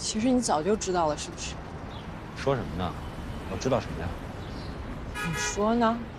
其实你早就知道了，是不是？ 说什么呢？我知道什么呀？ 你说呢？